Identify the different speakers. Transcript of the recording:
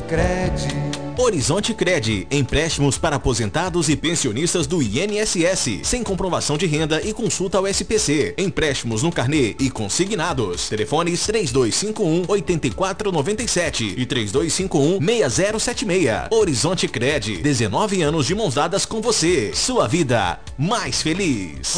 Speaker 1: Horizonte Cred, empréstimos para aposentados e pensionistas do INSS, sem comprovação de renda e consulta ao SPC. Empréstimos no carnê e consignados. Telefones 3251-8497 e 3251-6076. Horizonte Cred, 19 anos de mãos dadas com você. Sua vida mais feliz.